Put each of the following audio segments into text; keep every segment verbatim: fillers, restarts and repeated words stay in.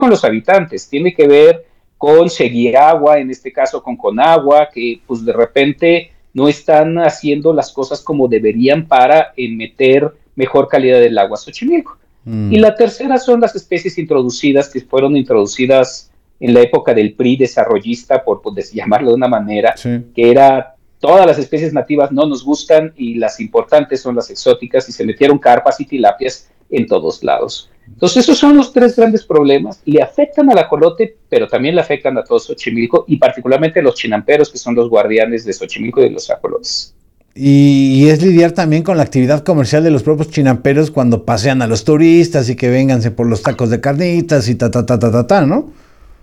con los habitantes, tiene que ver con Seguiagua, en este caso con Conagua, que pues de repente no están haciendo las cosas como deberían para eh, meter mejor calidad del agua a Xochimilco. Mm. Y la tercera son las especies introducidas que fueron introducidas en la época del P R I desarrollista, por, por llamarlo de una manera, sí. que era todas las especies nativas no nos gustan y las importantes son las exóticas, y se metieron carpas y tilapias en todos lados. Entonces esos son los tres grandes problemas, le afectan al ajolote, pero también le afectan a todo Xochimilco y particularmente a los chinamperos, que son los guardianes de Xochimilco y de los ajolotes. Y, y es lidiar también con la actividad comercial de los propios chinamperos cuando pasean a los turistas y que vénganse por los tacos de carnitas y ta, ta, ta, ta, ta, ta, ¿no?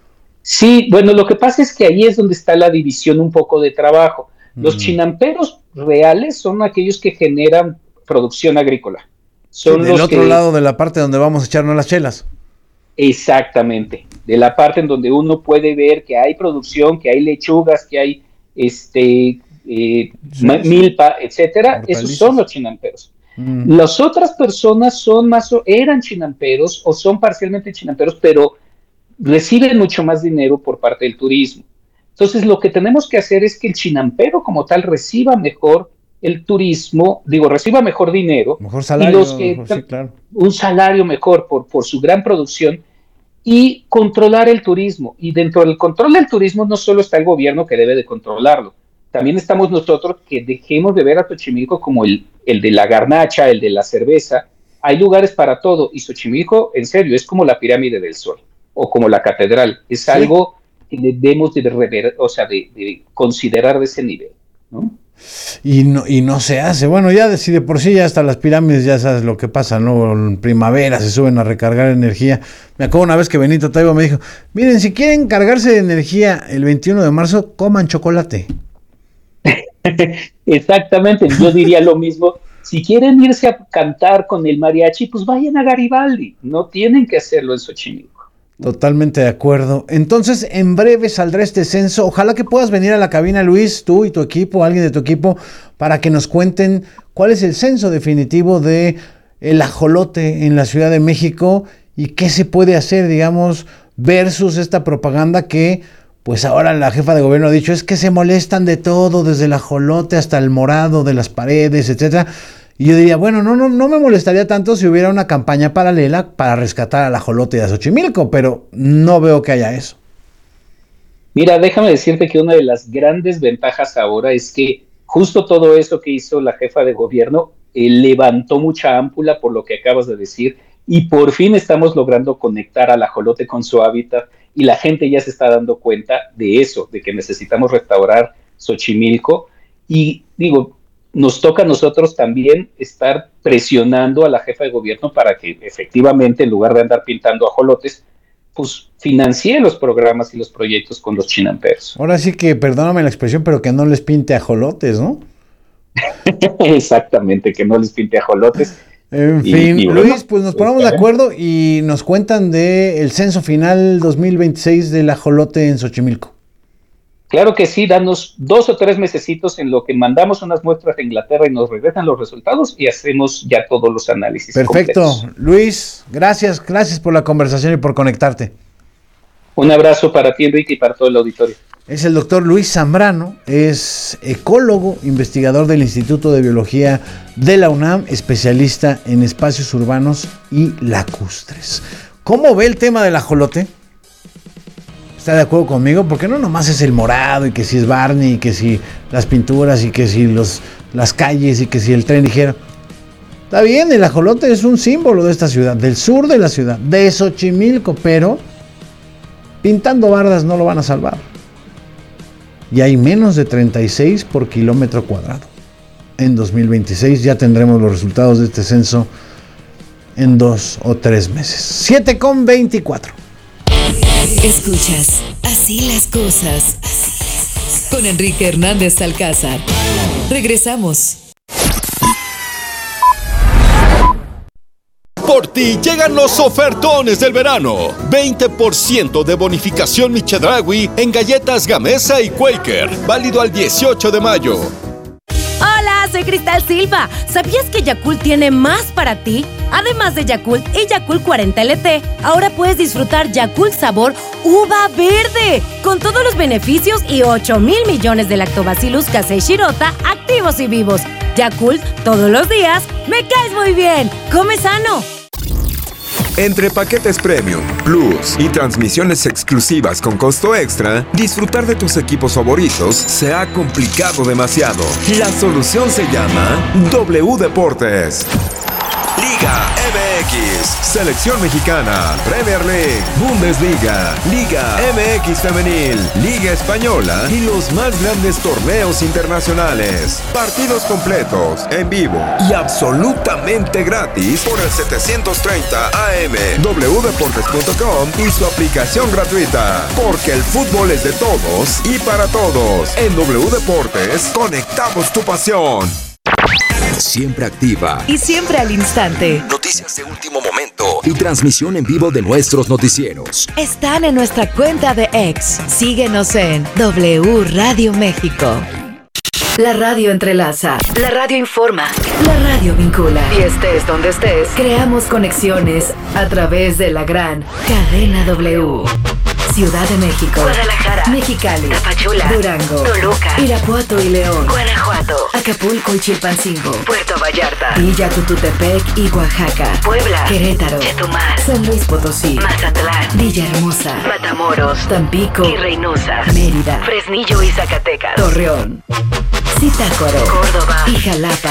Sí, bueno, lo que pasa es que ahí es donde está la división un poco de trabajo. Los mm. chinamperos reales son aquellos que generan producción agrícola. Son sí, del los otro que, lado de la parte donde vamos a echarnos las chelas. Exactamente, de la parte en donde uno puede ver que hay producción, que hay lechugas, que hay este eh, sí, milpa, etcétera. Hortalizas. Esos son los chinamperos. Mm. Las otras personas son más, eran chinamperos o son parcialmente chinamperos, pero reciben mucho más dinero por parte del turismo. Entonces, lo que tenemos que hacer es que el chinampero como tal reciba mejor el turismo, digo, reciba mejor dinero, mejor salario, y los que, mejor, sí, claro. un salario mejor por, por su gran producción, y controlar el turismo. Y dentro del control del turismo no solo está el gobierno, que debe de controlarlo, también estamos nosotros, que dejemos de ver a Xochimilco como el, el de la garnacha, el de la cerveza. Hay lugares para todo, y Xochimilco, en serio, es como la pirámide del Sol, o como la catedral, es sí. algo que debemos de rever, o sea, de, de considerar de ese nivel, ¿no? Y no, y no se hace. Bueno, ya de, si de por sí ya hasta las pirámides ya sabes lo que pasa, ¿no? En primavera se suben a recargar energía. Me acuerdo una vez que Benito Taibo me dijo, miren, si quieren cargarse de energía el veintiuno de marzo, coman chocolate. Exactamente, yo diría lo mismo. Si quieren irse a cantar con el mariachi, pues vayan a Garibaldi. No tienen que hacerlo en Xochimilco. Totalmente de acuerdo. Entonces, en breve saldrá este censo. Ojalá que puedas venir a la cabina, Luis, tú y tu equipo, alguien de tu equipo, para que nos cuenten cuál es el censo definitivo de el ajolote en la Ciudad de México y qué se puede hacer, digamos, versus esta propaganda que, pues ahora la jefa de gobierno ha dicho, es que se molestan de todo, desde el ajolote hasta el morado de las paredes, etcétera. Y yo diría, bueno, no, no, no me molestaría tanto si hubiera una campaña paralela para rescatar al ajolote de Xochimilco, pero no veo que haya eso. Mira, déjame decirte que una de las grandes ventajas ahora es que justo todo eso que hizo la jefa de gobierno eh, levantó mucha ámpula por lo que acabas de decir, y por fin estamos logrando conectar al ajolote con su hábitat, y la gente ya se está dando cuenta de eso, de que necesitamos restaurar Xochimilco. Y digo, nos toca a nosotros también estar presionando a la jefa de gobierno para que efectivamente, en lugar de andar pintando ajolotes, pues financie los programas y los proyectos con los chinamperos. Ahora sí que, perdóname la expresión, pero que no les pinte ajolotes, ¿no? Exactamente, que no les pinte ajolotes. En y, fin, y bueno, Luis, pues nos ponemos de acuerdo y nos cuentan del censo final dos mil veintiséis del ajolote en Xochimilco. Claro que sí, danos dos o tres mesecitos en lo que mandamos unas muestras a Inglaterra y nos regresan los resultados y hacemos ya todos los análisis. Perfecto. Completos. Luis, gracias, gracias por la conversación y por conectarte. Un abrazo para ti, Enrique, y para todo el auditorio. Es el doctor Luis Zambrano, es ecólogo, investigador del Instituto de Biología de la UNAM, especialista en espacios urbanos y lacustres. ¿Cómo ve el tema del ajolote? ¿Está de acuerdo conmigo? Porque no nomás es el morado y que si es Barney y que si las pinturas y que si los, las calles y que si el tren ligero. Está bien, el ajolote es un símbolo de esta ciudad, del sur de la ciudad, de Xochimilco, pero pintando bardas no lo van a salvar. Y hay menos de treinta y seis por kilómetro cuadrado. En dos mil veintiséis ya tendremos los resultados de este censo en dos o tres meses. siete con veinticuatro. Escuchas Así las cosas con Enrique Hernández Alcázar. Regresamos. Por ti llegan los ofertones del verano. veinte por ciento de bonificación Chedraui en galletas Gamesa y Quaker. Válido al dieciocho de mayo. Hola, soy Cristal Silva. ¿Sabías que Yakult tiene más para ti? Además de Yakult y Yakult cuarenta L T, ahora puedes disfrutar Yakult sabor uva verde, con todos los beneficios y ocho mil millones de lactobacillus casei shirota activos y vivos. Yakult, todos los días, me caes muy bien. Come sano. Entre paquetes Premium, Plus y transmisiones exclusivas con costo extra, disfrutar de tus equipos favoritos se ha complicado demasiado. La solución se llama W Deportes. Liga M X, Selección Mexicana, Premier League, Bundesliga, Liga M X Femenil, Liga Española y los más grandes torneos internacionales. Partidos completos, en vivo y absolutamente gratis por el setecientos treinta A M, w deportes punto com y su aplicación gratuita. Porque el fútbol es de todos y para todos. En W Deportes, conectamos tu pasión. Siempre activa Y siempre al instante. noticias de último momento y transmisión en vivo de nuestros noticieros. Están en nuestra cuenta de X. Síguenos en W Radio México. La radio entrelaza, la radio informa, la radio vincula. Y estés donde estés, creamos conexiones a través de la gran cadena W. Ciudad de México, Guadalajara, Mexicali, Tapachula, Durango, Toluca, Irapuato y León, Guanajuato, Acapulco y Chilpancingo, Puerto Vallarta, Villa Tututepec y Oaxaca, Puebla, Querétaro, Chetumal, San Luis Potosí, Mazatlán, Villahermosa, Matamoros, Tampico y Reynosa, Mérida, Fresnillo y Zacatecas, Torreón, Zitácuaro, Córdoba y Jalapa.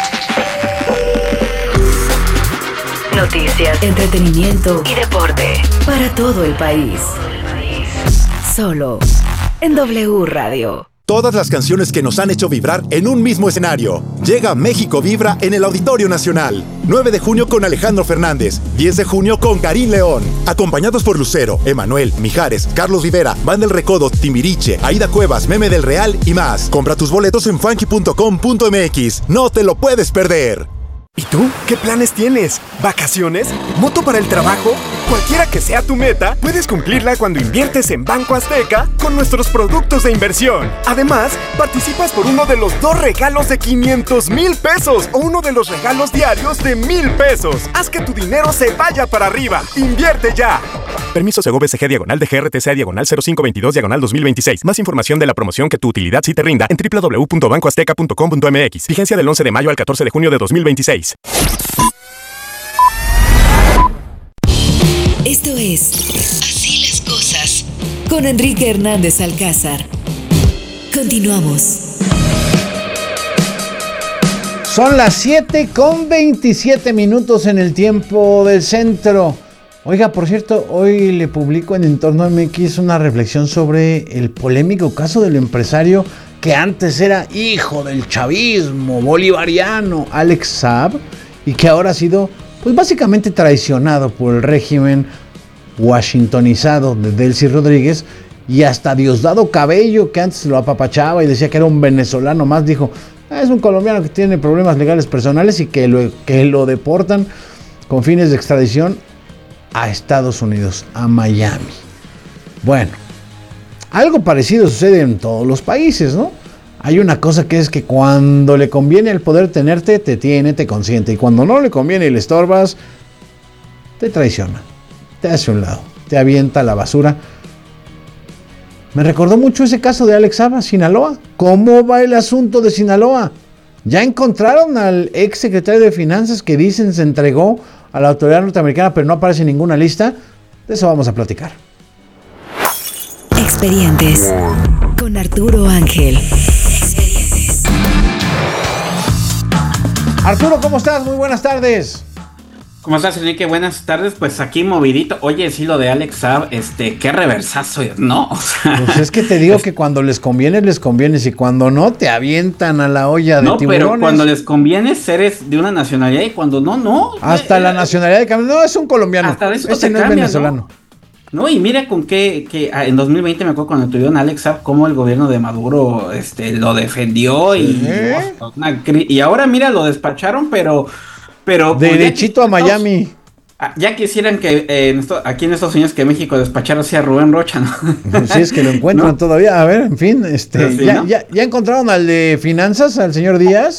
Noticias, entretenimiento y deporte para todo el país. Solo en W Radio. Todas las canciones que nos han hecho vibrar en un mismo escenario. Llega México Vibra en el Auditorio Nacional. nueve de junio con Alejandro Fernández. diez de junio con Karim León. Acompañados por Lucero, Emanuel, Mijares, Carlos Rivera, Banda El Recodo, Timbiriche, Aida Cuevas, Meme del Real y más. Compra tus boletos en funky punto com punto m x. No te lo puedes perder. ¿Y tú? ¿Qué planes tienes? ¿Vacaciones? ¿Moto para el trabajo? Cualquiera que sea tu meta, puedes cumplirla cuando inviertes en Banco Azteca con nuestros productos de inversión. Además, participas por uno de los dos regalos de quinientos mil pesos o uno de los regalos diarios de mil pesos. Haz que tu dinero se vaya para arriba. ¡Invierte ya! Permiso Segov B C G diagonal de G R T C diagonal cero cinco veintidós diagonal dos mil veintiséis. Más información de la promoción que tu utilidad sí te rinda en w w w punto banco azteca punto com punto m x. Vigencia del once de mayo al catorce de junio de dos mil veintiséis. Esto es Así las cosas con Enrique Hernández Alcázar. Continuamos. Son las siete con veintisiete minutos en el tiempo del centro. Oiga, por cierto, hoy le publico en Entorno M X una reflexión sobre el polémico caso del empresario que antes era hijo del chavismo bolivariano, Alex Saab, y que ahora ha sido, pues básicamente traicionado por el régimen washingtonizado de Delcy Rodríguez, y hasta Diosdado Cabello, que antes lo apapachaba y decía que era un venezolano más, dijo, ah, es un colombiano que tiene problemas legales personales y que lo, que lo deportan con fines de extradición a Estados Unidos, a Miami. Bueno, algo parecido sucede en todos los países, ¿no? Hay una cosa que es que cuando le conviene al poder tenerte, te tiene, te consiente. Y cuando no le conviene y le estorbas, te traiciona, te hace un lado, te avienta a la basura. Me recordó mucho ese caso de Alex Saab, Sinaloa. ¿Cómo va el asunto de Sinaloa? Ya encontraron al ex secretario de Finanzas que dicen se entregó a la autoridad norteamericana, pero no aparece en ninguna lista. De eso vamos a platicar. Expedientes con Arturo Ángel. Arturo, ¿cómo estás? Muy buenas tardes. ¿Cómo estás, Enrique? Buenas tardes. Pues aquí movidito. Oye, sí, lo de Alex Saab, este, qué reversazo, ¿no? O sea, pues es que te digo que cuando les conviene, les conviene. Y cuando no, te avientan a la olla de no, tiburones. Pero cuando les conviene, eres de una nacionalidad y cuando no, no. Hasta eh, la nacionalidad de cambio. No, es un colombiano. Hasta eso Ese no cambia, es venezolano. ¿no? No, y mira con qué, que en dos mil veinte me acuerdo cuando tuvieron a Alex Saab, cómo el gobierno de Maduro este, lo defendió y, ¿Eh? una, y ahora mira, lo despacharon, pero... pero derechito a Miami. Ya quisieran que eh, en esto, aquí en Estados Unidos que México despachara así a Rubén Rocha, ¿no? Si es que lo encuentran ¿no? todavía. A ver, en fin, este, sí, ya, ¿no? ya, ¿ya encontraron al de finanzas, al señor Díaz? No,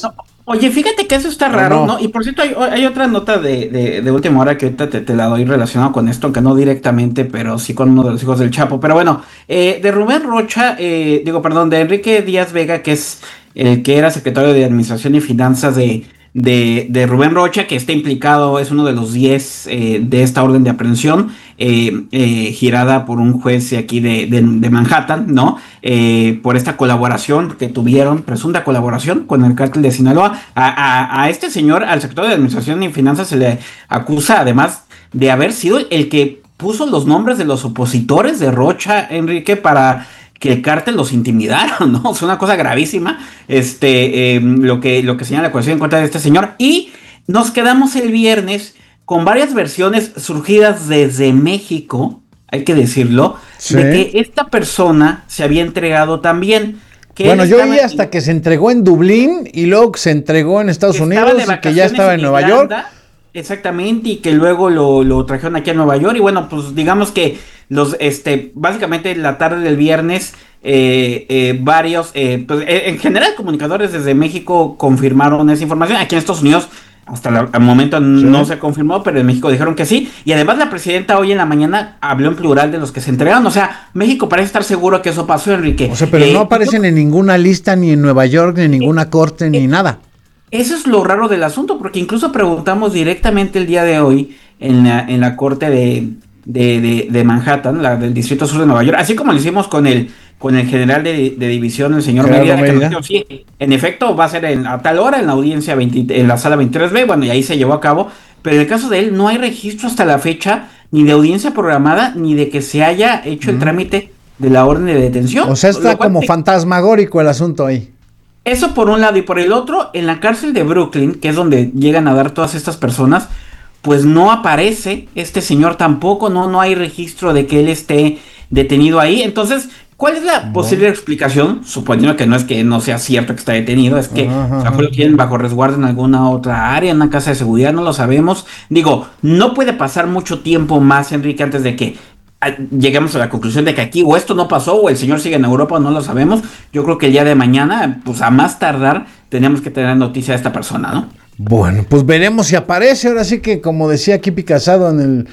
Oye, fíjate que eso está raro, ¿no? ¿no? Y por cierto, hay, hay otra nota de, de, de última hora que ahorita te, te la doy relacionado con esto, aunque no directamente, pero sí con uno de los hijos del Chapo. Pero bueno, eh, de Rubén Rocha, eh, digo, perdón, de Enrique Díaz Vega, que es el que era secretario de Administración y Finanzas de, de, de Rubén Rocha, que está implicado, es uno de los diez eh, de esta orden de aprehensión, eh, eh, girada por un juez aquí de, de, de Manhattan, ¿no? Eh, por esta colaboración que tuvieron, presunta colaboración con el cártel de Sinaloa. A, a, a este señor, al secretario de Administración y Finanzas, se le acusa además de haber sido el que puso los nombres de los opositores de Rocha, Enrique, para que el cártel los intimidara, ¿no? Es una cosa gravísima, este, eh, lo que, lo que señala la acusación en contra de este señor. Y nos quedamos el viernes con varias versiones surgidas desde México, hay que decirlo, sí, de que esta persona se había entregado también. Que bueno, yo oí hasta que se entregó en Dublín y luego se entregó en Estados Unidos y que ya estaba en, en Nueva York. Exactamente, y que luego lo, lo trajeron aquí a Nueva York. Y bueno, pues digamos que los, este, básicamente la tarde del viernes, eh, eh, varios, eh, pues eh, en general comunicadores desde México confirmaron esa información. Aquí en Estados Unidos hasta la, el momento sí. no se confirmó, pero en México dijeron que sí. Y además la presidenta hoy en la mañana habló en plural de los que se entregaron. O sea, México parece estar seguro que eso pasó, Enrique. O sea, pero eh, no aparecen yo, en ninguna lista, ni en Nueva York, ni en ninguna eh, corte, eh, ni nada. Eso es lo raro del asunto, porque incluso preguntamos directamente el día de hoy en la, en la corte de, de, de, de Manhattan, la del Distrito Sur de Nueva York, así como lo hicimos con el con el general de, de división, el señor Mérida, que nos dijo, sí, en efecto va a ser en, a tal hora en la audiencia veinte, en la sala veintitrés B, bueno, y ahí se llevó a cabo, pero en el caso de él no hay registro hasta la fecha, ni de audiencia programada, ni de que se haya hecho mm. el trámite de la orden de detención. O sea, está como te... fantasmagórico el asunto ahí. Eso por un lado, y por el otro, en la cárcel de Brooklyn, que es donde llegan a dar todas estas personas, pues no aparece este señor tampoco, no, no hay registro de que él esté detenido ahí. Entonces, ¿cuál es la no. posible explicación? Suponiendo que no es que no sea cierto que está detenido, es que ajá, ajá. lo tienen bajo resguardo en alguna otra área, en una casa de seguridad, no lo sabemos. Digo, no puede pasar mucho tiempo más, Enrique, antes de que llegamos a la conclusión de que aquí o esto no pasó o el señor sigue en Europa, no lo sabemos. Yo creo que el día de mañana, pues a más tardar, tenemos que tener noticia de esta persona, ¿no? Bueno, pues veremos si aparece. Ahora sí que, como decía Kipi Casado en el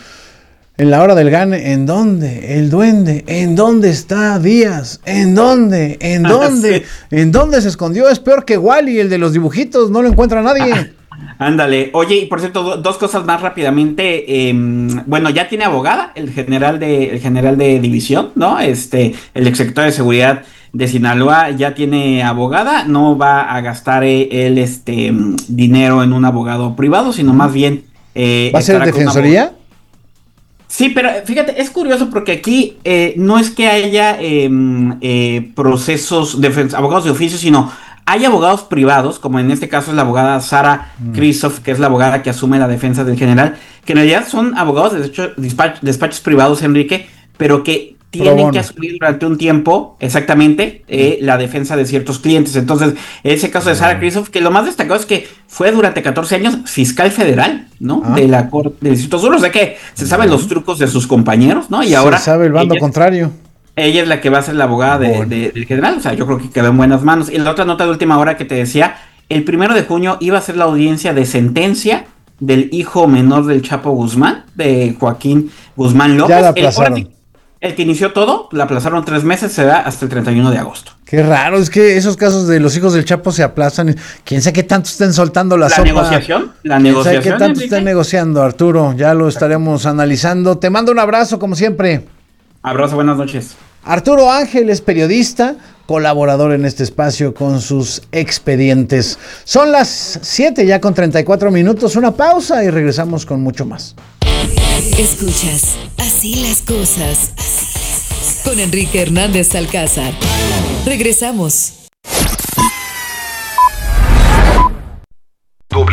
en la hora del gane, ¿en dónde? El duende, ¿en dónde está Díaz? ¿En dónde? ¿En dónde? Ah, sí. ¿En dónde se escondió? Es peor que Wally, el de los dibujitos, no lo encuentra nadie. Ah. Ándale, oye, y por cierto, do, dos cosas más rápidamente. Eh, bueno, ya tiene abogada el general de el general de división, ¿no? Este, el exsecretario de seguridad de Sinaloa ya tiene abogada, no va a gastar él este dinero en un abogado privado, sino más bien eh, ¿va a ser defensoría? Sí, pero fíjate, es curioso porque aquí eh, no es que haya eh, eh, procesos, de abogados de oficio, sino hay abogados privados, como en este caso es la abogada Sara mm. Kristof, que es la abogada que asume la defensa del general, que en realidad son abogados de hecho, despach despachos privados, Enrique, pero que tienen bueno. que asumir durante un tiempo, exactamente, eh, la defensa de ciertos clientes. Entonces, ese caso de Sara Kristof, que lo más destacado es que fue durante catorce años fiscal federal, ¿no? Ah. De la Corte del Distrito Sur, o sea que se saben uh-huh. los trucos de sus compañeros, ¿no? Y se ahora sabe el bando ella, contrario. Ella es la que va a ser la abogada de, bueno. de, del general, o sea, yo creo que quedó en buenas manos. Y la otra nota de última hora que te decía, el primero de junio iba a ser la audiencia de sentencia del hijo menor del Chapo Guzmán, de Joaquín Guzmán López. Ya la aplazaron. El, el que inició todo, la aplazaron tres meses, será hasta el treinta y uno de agosto. Qué raro, es que esos casos de los hijos del Chapo se aplazan. Quién sabe qué tanto estén soltando la, la sopa. Negociación, la ¿Quién negociación. sabe qué tanto estén negociando, Arturo? Ya lo estaremos analizando. Te mando un abrazo, como siempre. Abrazo, buenas noches. Arturo Ángel es periodista, colaborador en este espacio con sus expedientes. Son las siete ya con treinta y cuatro minutos, una pausa y regresamos con mucho más. Escuchas Así las cosas con Enrique Hernández Alcázar. Regresamos.